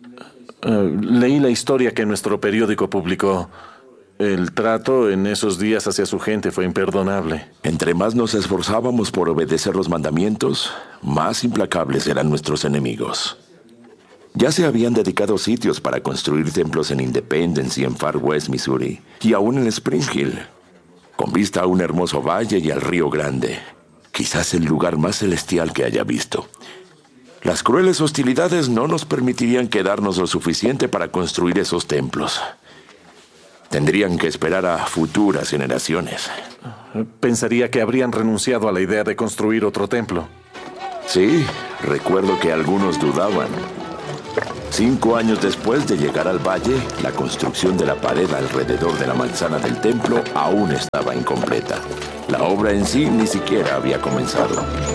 Leí la historia que nuestro periódico publicó. El trato en esos días hacia su gente fue imperdonable. Entre más nos esforzábamos por obedecer los mandamientos, más implacables eran nuestros enemigos. Ya se habían dedicado sitios para construir templos en Independence y en Far West, Missouri, y aún en Spring Hill, con vista a un hermoso valle y al Río Grande, quizás el lugar más celestial que haya visto. Las crueles hostilidades no nos permitirían quedarnos lo suficiente para construir esos templos. Tendrían que esperar a futuras generaciones. Pensaría que habrían renunciado a la idea de construir otro templo. Sí, recuerdo que algunos dudaban. 5 años después de llegar al valle, la construcción de la pared alrededor de la manzana del templo aún estaba incompleta. La obra en sí ni siquiera había comenzado.